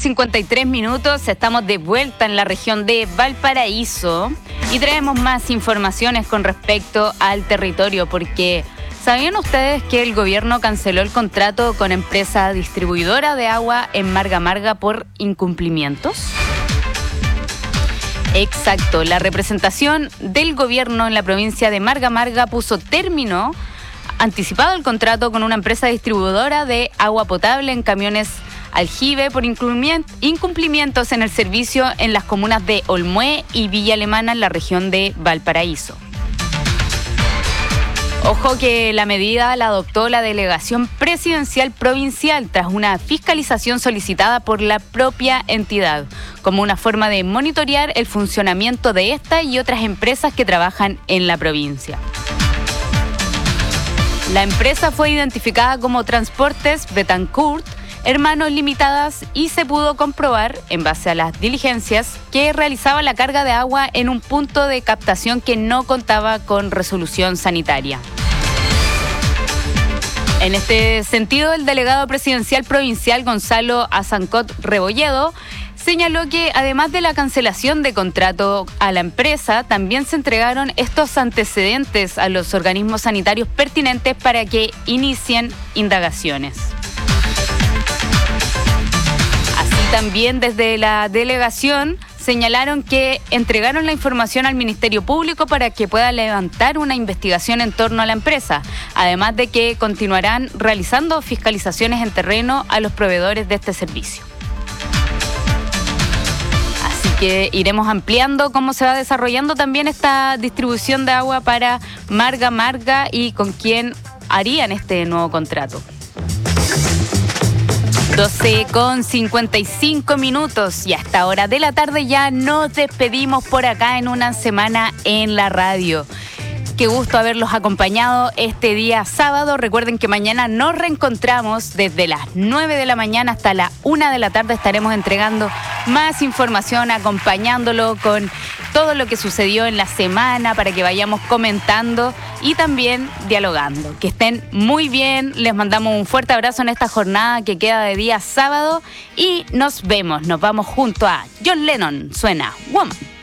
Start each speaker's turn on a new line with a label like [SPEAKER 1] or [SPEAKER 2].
[SPEAKER 1] 8:53, estamos de vuelta en la región de Valparaíso y traemos más informaciones con respecto al territorio, porque ¿sabían ustedes que el gobierno canceló el contrato con empresa distribuidora de agua en Marga Marga por incumplimientos? Exacto, la representación del gobierno en la provincia de Marga Marga puso término anticipado al contrato con una empresa distribuidora de agua potable en camiones Aljibe por incumplimientos en el servicio en las comunas de Olmué y Villa Alemana en la región de Valparaíso. Ojo que la medida la adoptó la Delegación Presidencial Provincial tras una fiscalización solicitada por la propia entidad, como una forma de monitorear el funcionamiento de esta y otras empresas que trabajan en la provincia. La empresa fue identificada como Transportes Betancourt Hermanos Limitadas y se pudo comprobar, en base a las diligencias, que realizaba la carga de agua en un punto de captación que no contaba con resolución sanitaria. En este sentido, el delegado presidencial provincial Gonzalo Azancot Rebolledo señaló que además de la cancelación de contrato a la empresa, también se entregaron estos antecedentes a los organismos sanitarios pertinentes para que inicien indagaciones. También desde la delegación señalaron que entregaron la información al Ministerio Público para que pueda levantar una investigación en torno a la empresa, además de que continuarán realizando fiscalizaciones en terreno a los proveedores de este servicio. Así que iremos ampliando cómo se va desarrollando también esta distribución de agua para Marga Marga y con quién harían este nuevo contrato. 12:55 y a esta hora de la tarde ya nos despedimos por acá en Una Semana en la Radio. Qué gusto haberlos acompañado este día sábado. Recuerden que mañana nos reencontramos desde las 9 de la mañana hasta la 1 de la tarde. Estaremos entregando más información, acompañándolo con todo lo que sucedió en la semana para que vayamos comentando y también dialogando. Que estén muy bien. Les mandamos un fuerte abrazo en esta jornada que queda de día sábado y nos vemos. Nos vamos junto a John Lennon. Suena Woman.